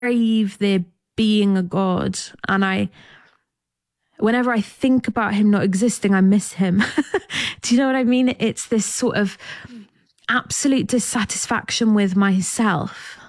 crave there being a God. And whenever I think about him not existing, I miss him. Do you know what I mean? It's this sort of absolute dissatisfaction with myself.